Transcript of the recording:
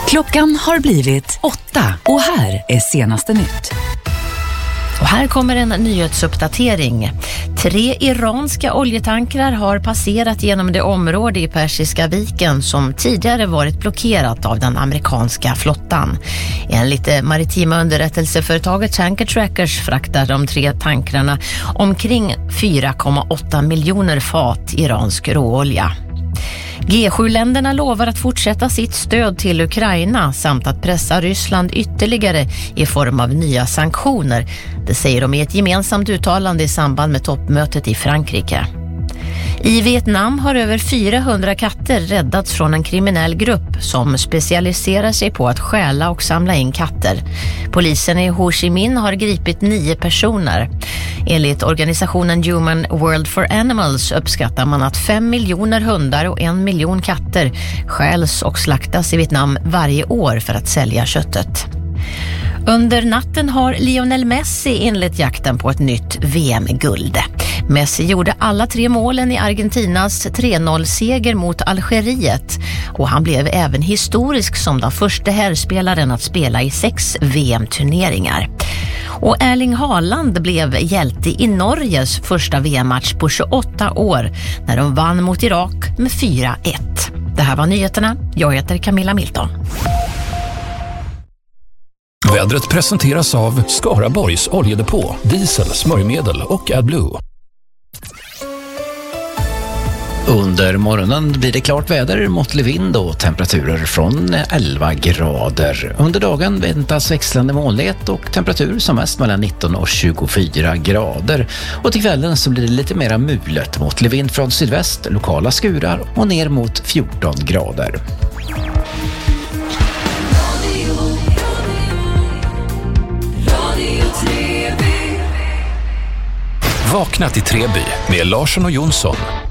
Klockan har blivit 8 och här är senaste nytt. Och här kommer en nyhetsuppdatering. 3 iranska oljetankrar har passerat genom det område i Persiska viken som tidigare varit blockerat av den amerikanska flottan. Enligt maritima underrättelseföretaget Tanker Trackers fraktar de 3 tankrarna omkring 4,8 miljoner fat iransk råolja. G7-länderna lovar att fortsätta sitt stöd till Ukraina samt att pressa Ryssland ytterligare i form av nya sanktioner. Det säger de i ett gemensamt uttalande i samband med toppmötet i Frankrike. I Vietnam har över 400 katter räddats från en kriminell grupp som specialiserar sig på att stjäla och samla in katter. Polisen i Ho Chi Minh har gripit 9 personer. Enligt organisationen Human World for Animals uppskattar man att 5 miljoner hundar och 1 miljon katter stjäls och slaktas i Vietnam varje år för att sälja köttet. Under natten har Lionel Messi inlett jakten på ett nytt VM-guld. Messi gjorde alla 3 målen i Argentinas 3-0-seger mot Algeriet och han blev även historisk som den första herrspelaren att spela i 6 VM-turneringar. Och Erling Haaland blev hjälte i Norges första VM-match på 28 år när de vann mot Irak med 4-1. Det här var nyheterna. Jag heter Camilla Milton. Vädret presenteras av Skaraborgs oljedepå, diesel, smörjmedel och AdBlue. Under morgonen blir det klart väder, måttlig vind och temperaturer från 11 grader. Under dagen väntas växlande molnighet och temperatur som mest mellan 19 och 24 grader. Och till kvällen så blir det lite mera mulet, måttlig vind från sydväst, lokala skurar och ner mot 14 grader. Vakna till Treby med Larsson och Jonsson.